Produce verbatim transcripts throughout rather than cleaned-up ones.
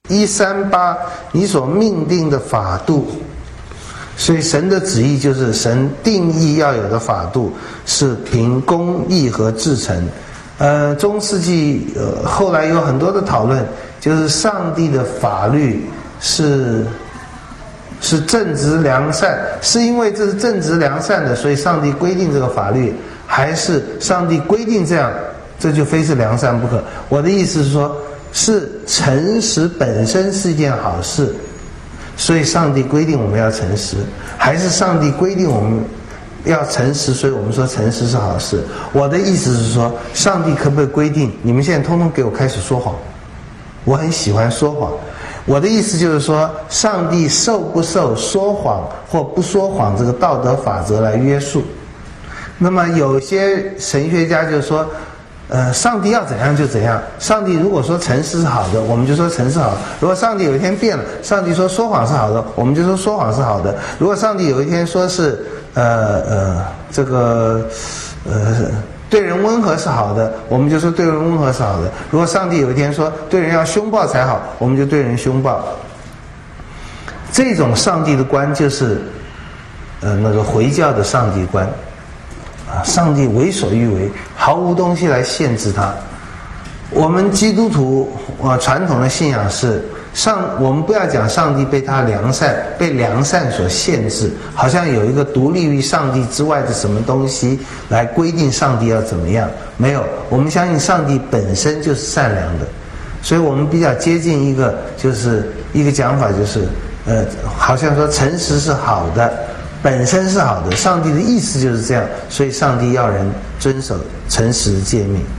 一三八，你所命定的法度。所以神的旨意就是神定义要有的法度是凭公义和至诚。呃，中世纪呃后来有很多的讨论，就是上帝的法律是是正直良善，是因为这是正直良善的，所以上帝规定这个法律，还是上帝规定这样，这就非是良善不可。我的意思是说，是诚实本身是一件好事，所以上帝规定我们要诚实，还是上帝规定我们要诚实，所以我们说诚实是好事。我的意思是说，上帝可不可以规定你们现在通通给我开始说谎？我很喜欢说谎。我的意思就是说，上帝受不受说谎或不说谎这个道德法则来约束？那么有些神学家就说，呃，上帝要怎样就怎样。上帝如果说诚实是好的，我们就说诚实好的。如果上帝有一天变了，上帝说说谎是好的，我们就说说谎是好的。如果上帝有一天说是呃呃这个呃对人温和是好的，我们就说对人温和是好的。如果上帝有一天说对人要凶暴才好，我们就对人凶暴。这种上帝的观就是呃那个回教的上帝观啊，上帝为所欲为，毫无东西来限制他。我们基督徒啊传统的信仰是上，我们不要讲上帝被他良善被良善所限制，好像有一个独立于上帝之外的什么东西来规定上帝要怎么样。没有，我们相信上帝本身就是善良的，所以我们比较接近一个就是一个讲法，就是呃，好像说诚实是好的，本身是好的，上帝的意思就是这样，所以上帝要人遵守诚实的诫命。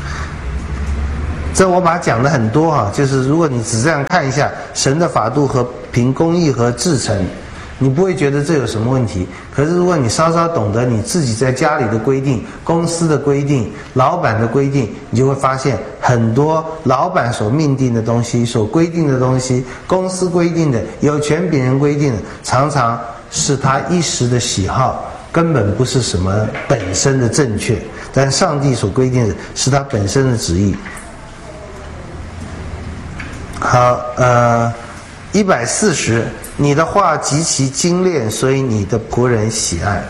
这我把它讲的很多啊，就是如果你只这样看一下神的法度和凭公义和至诚，你不会觉得这有什么问题。可是如果你稍稍懂得你自己在家里的规定、公司的规定、老板的规定，你就会发现很多老板所命定的东西、所规定的东西、公司规定的、有权柄人规定的，常常是他一时的喜好，根本不是什么本身的正确。但上帝所规定的是他本身的旨意。好，呃，一百四十，你的话极其精炼，所以你的仆人喜爱。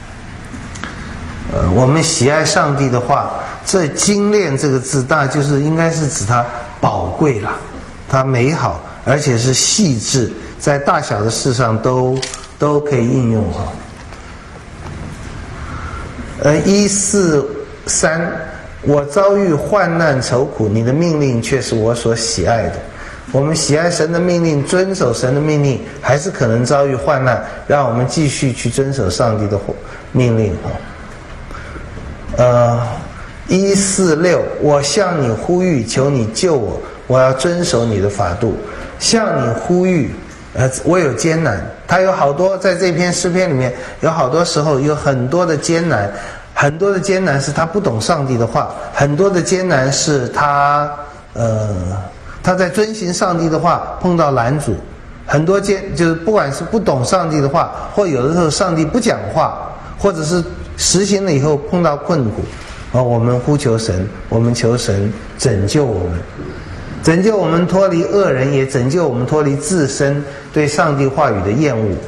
呃，我们喜爱上帝的话，这精炼这个字，当然就是应该是指它宝贵了，它美好，而且是细致，在大小的事上都都可以应用哈。呃，一四三，我遭遇患难愁苦，你的命令却是我所喜爱的。我们喜爱神的命令，遵守神的命令，还是可能遭遇患难，让我们继续去遵守上帝的命令。呃，一四六，我向你呼吁，求你救我，我要遵守你的法度。向你呼吁，呃，我有艰难，他有好多在这篇诗篇里面，有好多时候有很多的艰难，很多的艰难是他不懂上帝的话，很多的艰难是他呃。他在遵行上帝的话碰到拦阻，很多艰就是不管是不懂上帝的话，或有的时候上帝不讲话，或者是实行了以后碰到困苦，而我们呼求神，我们求神拯救我们，拯救我们脱离恶人，也拯救我们脱离自身对上帝话语的厌恶。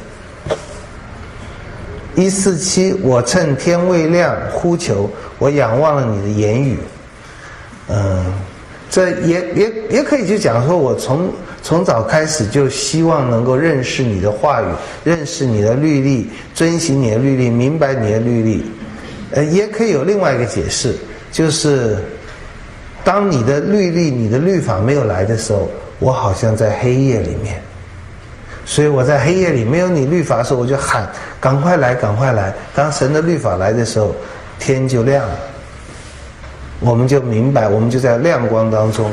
一四七，我趁天未亮呼求，我仰望了你的言语。嗯。这也也也可以就讲说，我从从早开始就希望能够认识你的话语，认识你的律例，遵行你的律例，明白你的律例。呃，也可以有另外一个解释，就是当你的律例、你的律法没有来的时候，我好像在黑夜里面，所以我在黑夜里没有你律法的时候，我就喊赶快来，赶快来。当神的律法来的时候，天就亮了。我们就明白，我们就在亮光当中。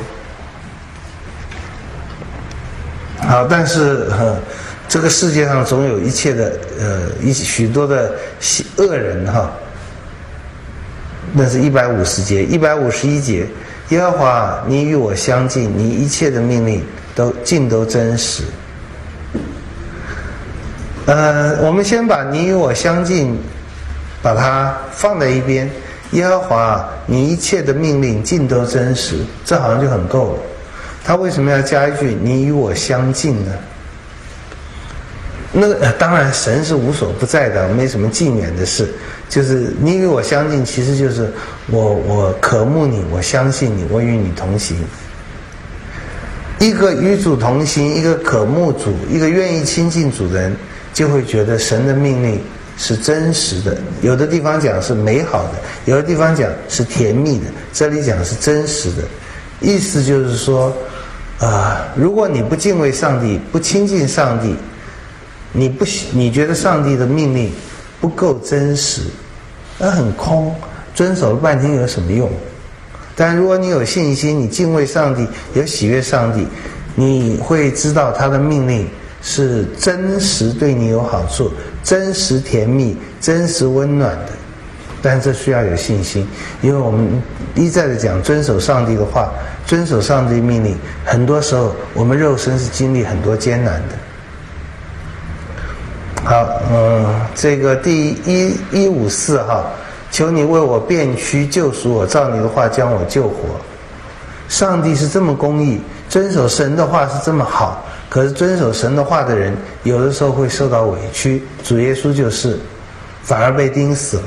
好，但是、呃、这个世界上总有一切的呃一许多的恶人哈。那是一百五十节，一百五十一节，耶和华，你与我相近，你一切的命令都尽都真实。呃，我们先把你与我相近，把它放在一边。耶和华，你一切的命令尽都真实，这好像就很够了。 他为什么要加一句你与我相近呢？那个当然神是无所不在的，没什么近远的事，就是你与我相近，其实就是我我渴慕你，我相信你，我与你同行。一个与主同行，一个渴慕主，一个愿意亲近主的人，就会觉得神的命令是真实的。有的地方讲是美好的，有的地方讲是甜蜜的，这里讲是真实的。意思就是说啊、呃，如果你不敬畏上帝，不亲近上帝，你不你觉得上帝的命令不够真实，那很空，遵守了半天有什么用？但如果你有信心，你敬畏上帝，有喜悦上帝，你会知道他的命令是真实对你有好处，真实甜蜜，真实温暖的。但这需要有信心，因为我们一再的讲遵守上帝的话，遵守上帝的命令，很多时候我们肉身是经历很多艰难的。好，嗯，这个第一一五四号，求你为我辨屈救赎我，照你的话将我救活。上帝是这么公义，遵守神的话是这么好，可是遵守神的话的人，有的时候会受到委屈。主耶稣就是，反而被钉死了。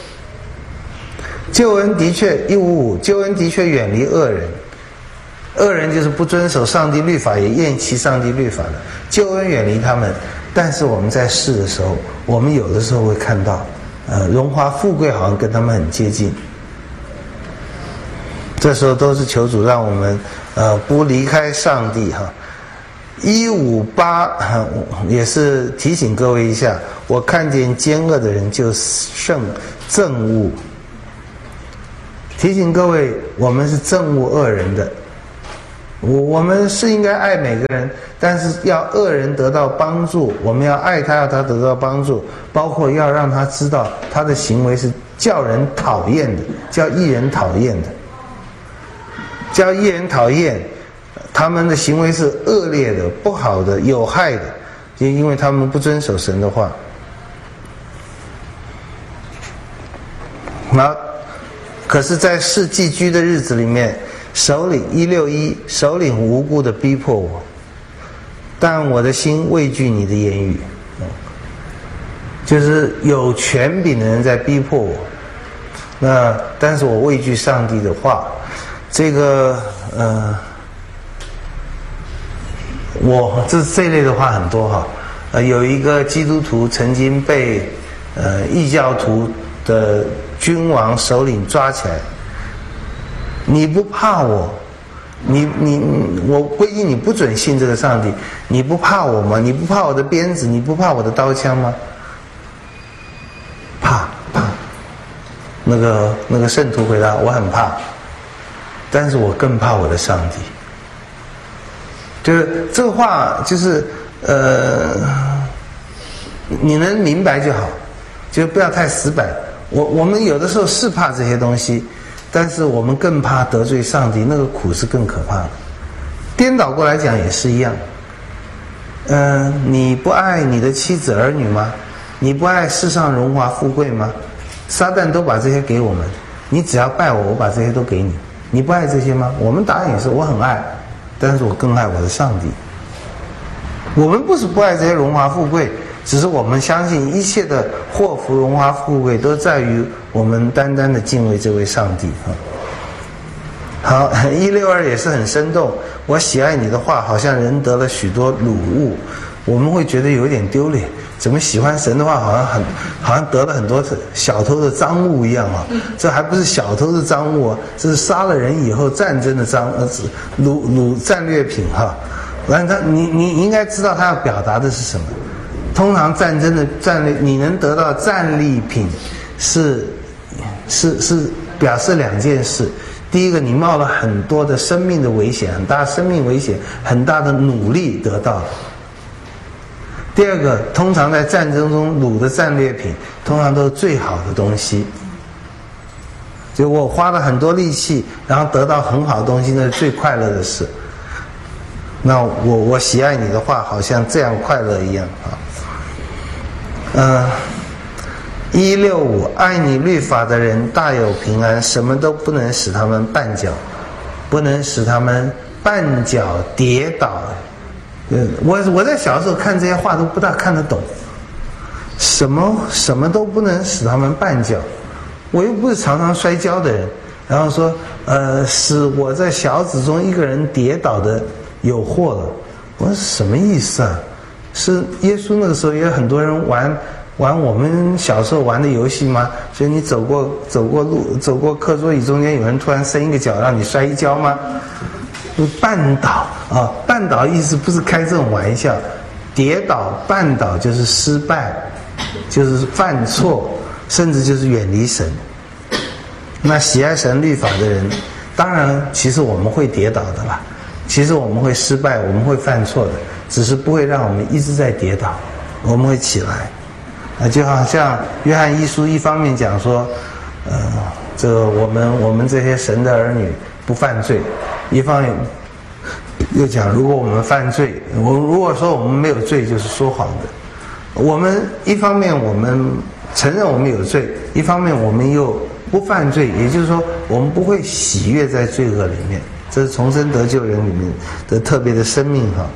救恩的确一五五，救恩的确远离恶人。恶人就是不遵守上帝律法，也厌弃上帝律法的。救恩远离他们。但是我们在世的时候，我们有的时候会看到，呃，荣华富贵好像跟他们很接近。这时候都是求主让我们，呃，不离开上帝哈。一五八也是提醒各位一下，我看见奸恶的人就胜憎恶。提醒各位，我们是憎恶恶人的。我我们是应该爱每个人，但是要恶人得到帮助，我们要爱他，要他得到帮助，包括要让他知道他的行为是叫人讨厌的，叫义人讨厌的，叫义人讨厌，他们的行为是恶劣的、不好的、有害的，就因为他们不遵守神的话。那可是在世寄居的日子里面，首领一六一，首领无辜的逼迫我，但我的心畏惧你的言语。就是有权柄的人在逼迫我，那但是我畏惧上帝的话。这个呃，我这这类的话很多哈。呃，有一个基督徒曾经被呃异教徒的君王首领抓起来。你不怕我，你你我规定你不准信这个上帝，你不怕我吗？你不怕我的鞭子，你不怕我的刀枪吗？怕怕。那个那个圣徒回答：我很怕，但是我更怕我的上帝。就是这个话，就是呃，你能明白就好，就不要太死板。我我们有的时候是怕这些东西。但是我们更怕得罪上帝，那个苦是更可怕的。颠倒过来讲也是一样。嗯、呃，你不爱你的妻子儿女吗？你不爱世上荣华富贵吗？撒旦都把这些给我们，你只要拜我，我把这些都给你。你不爱这些吗？我们答案也是我很爱，但是我更爱我的上帝。我们不是不爱这些荣华富贵，只是我们相信一切的祸福荣华富贵都在于我们单单的敬畏这位上帝啊。好，一六二也是很生动。我喜爱你的话，好像人得了许多掳物，我们会觉得有点丢脸。怎么喜欢神的话，好像很好像得了很多小偷的赃物一样啊？这还不是小偷的赃物啊，这是杀了人以后战争的赃呃掳掳战略品哈。完他你你应该知道他要表达的是什么。通常战争的战略，你能得到战利品是是是表示两件事。第一个，你冒了很多的生命的危险，很大的生命危险，很大的努力得到的。第二个，通常在战争中掳的战略品通常都是最好的东西，就我花了很多力气然后得到很好的东西，那是最快乐的事。那我我喜爱你的话，好像这样快乐一样啊。嗯，一六五，爱你律法的人大有平安，什么都不能使他们绊脚，不能使他们绊脚跌倒。呃，我我在小时候看这些话都不大看得懂，什么什么都不能使他们绊脚，我又不是常常摔跤的人。然后说，呃，使我在小子中一个人跌倒的有祸了。我说什么意思啊？是耶稣那个时候也有很多人玩玩我们小时候玩的游戏吗？所以你走过走过路走过课桌椅中间，有人突然伸一个脚让你摔一跤吗？绊倒啊，绊倒意思不是开这种玩笑，跌倒绊倒就是失败，就是犯错，甚至就是远离神。那喜爱神律法的人，当然其实我们会跌倒的啦，其实我们会失败，我们会犯错的，只是不会让我们一直在跌倒，我们会起来。啊，就好像约翰一书一方面讲说，呃，这个我们我们这些神的儿女不犯罪，一方面又讲如果我们犯罪，我如果说我们没有罪就是说谎的。我们一方面我们承认我们有罪，一方面我们又不犯罪，也就是说我们不会喜悦在罪恶里面，这是重生得救人里面的特别的生命哈。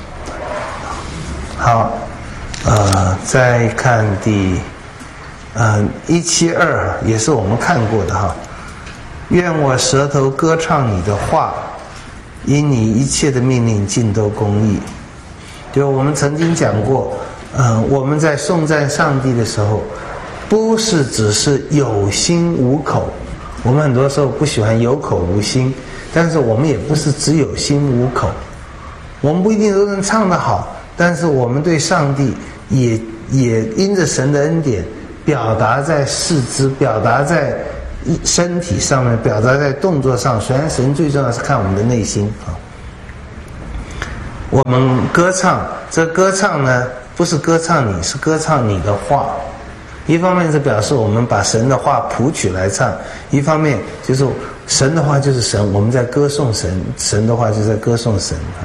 好，呃，再看第呃一七二，也是我们看过的哈。愿我舌头歌唱你的话，因你一切的命令尽都公义。就我们曾经讲过，呃，我们在颂赞上帝的时候，不是只是有心无口，我们很多时候不喜欢有口无心，但是我们也不是只有心无口，我们不一定都能唱得好，但是我们对上帝也也因着神的恩典，表达在四肢，表达在身体上面，表达在动作上。虽然神最重要是看我们的内心啊。我们歌唱，这歌唱呢，不是歌唱你，是歌唱你的话。一方面是表示我们把神的话谱曲来唱，一方面就是神的话就是神，我们在歌颂神，神的话就在歌颂神啊。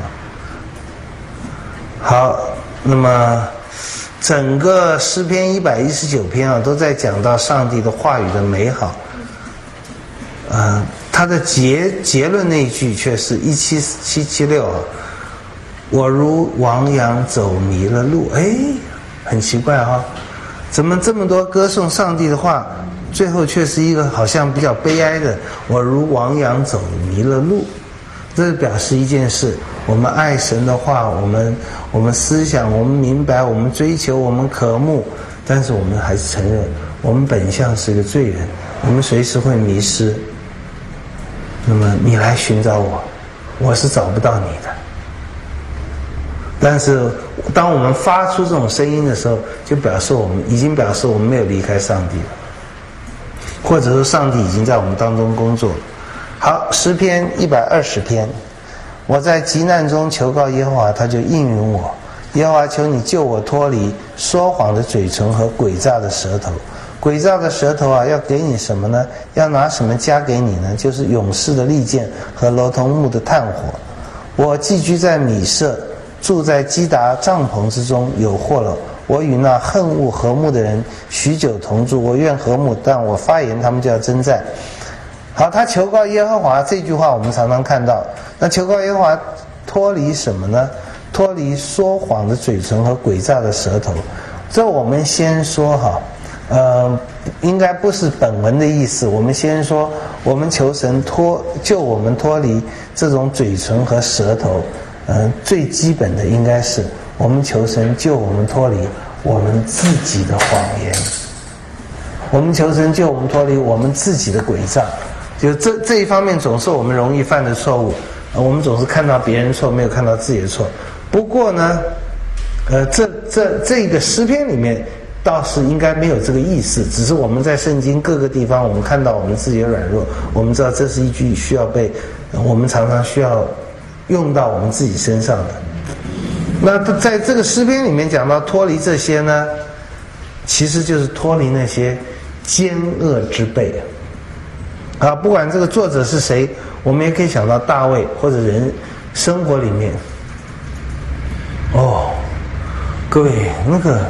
好，那么整个诗篇一百一十九篇啊，都在讲到上帝的话语的美好。呃，它的结结论那一句却是一七七七六啊，我如亡羊走迷了路。哎，很奇怪哈、哦，怎么这么多歌颂上帝的话，最后却是一个好像比较悲哀的我如亡羊走迷了路。这表示一件事，我们爱神的话，我们我们思想，我们明白，我们追求，我们渴慕，但是我们还是承认我们本相是个罪人，我们随时会迷失。那么你来寻找我，我是找不到你的。但是当我们发出这种声音的时候，就表示我们已经表示我们没有离开上帝了，或者说上帝已经在我们当中工作。好，诗篇一百二十篇，我在急难中求告耶和华，他就应允我。耶和华，求你救我脱离说谎的嘴唇和诡诈的舌头。诡诈的舌头啊，要给你什么呢？要拿什么加给你呢？就是勇士的利剑和罗头木的炭火。我寄居在米舍，住在基达帐篷之中，有祸了。我与那恨恶和睦的人许久同住，我愿和睦，但我发言他们就要征战。好，他求告耶和华这句话我们常常看到。那求告耶和华脱离什么呢？脱离说谎的嘴唇和诡诈的舌头。这我们先说哈，呃，应该不是本文的意思。我们先说，我们求神脱救我们脱离这种嘴唇和舌头。呃，最基本的应该是我们求神救我们脱离我们自己的谎言。我们求神救我们脱离我们自己的诡诈。就这这一方面总是我们容易犯的错误，呃，我们总是看到别人错，没有看到自己的错。不过呢，呃，这这这个诗篇里面倒是应该没有这个意思，只是我们在圣经各个地方，我们看到我们自己的软弱，我们知道这是一句需要被，呃、我们常常需要用到我们自己身上的。那在这个诗篇里面讲到脱离这些呢，其实就是脱离那些奸恶之辈。啊，不管这个作者是谁，我们也可以想到大卫或者人生活里面。哦，各位，那个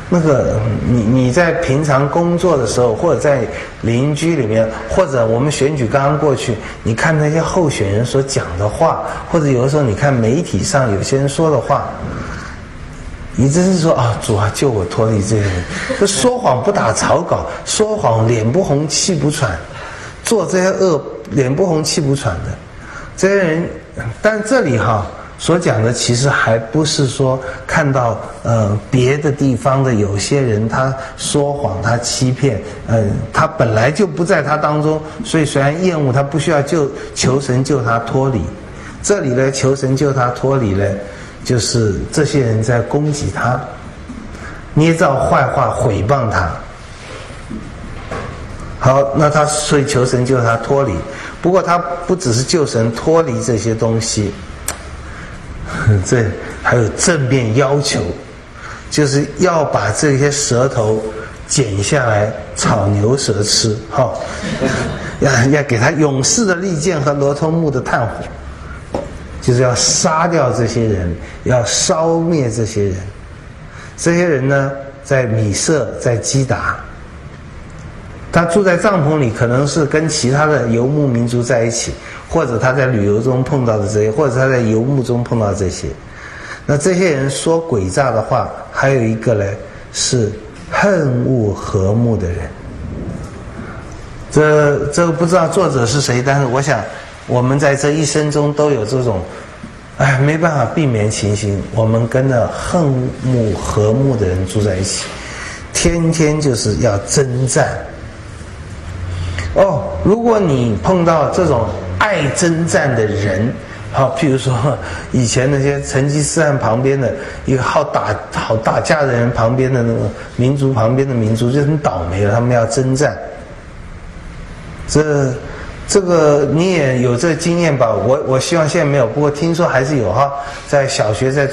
那个你你在平常工作的时候，或者在邻居里面，或者我们选举刚刚过去，你看那些候选人所讲的话，或者有的时候你看媒体上有些人说的话，你真是说啊，主啊，救我脱离这些人，这说谎不打草稿，说谎脸不红气不喘，做这些恶脸不红气不喘的这些人。但这里哈所讲的其实还不是说看到呃别的地方的有些人他说谎他欺骗，呃他本来就不在他当中，所以虽然厌恶他，不需要救求神救他脱离。这里呢，求神救他脱离呢，就是这些人在攻击他，捏造坏话毁谤他。好，那他所以求神救他脱离。不过他不只是救神脱离这些东西，这还有正面要求，就是要把这些舌头剪下来炒牛舌吃，哈、哦，要要给他勇士的利剑和罗通木的炭火，就是要杀掉这些人，要烧灭这些人。这些人呢，在米色，在基达。他住在帐篷里，可能是跟其他的游牧民族在一起，或者他在旅游中碰到的这些，或者他在游牧中碰到这些。那这些人说诡诈的话，还有一个呢，是恨恶和睦的人。这这个不知道作者是谁，但是我想我们在这一生中都有这种，哎，没办法避免情形，我们跟着恨恶和睦的人住在一起，天天就是要征战。哦，如果你碰到这种爱征战的人，好，譬如说以前那些成吉思汗旁边的一个好打好打架的人旁边的那个民族旁边的民族就很倒霉了，他们要征战。这这个你也有这个经验吧？我我希望现在没有，不过听说还是有哈，在小学在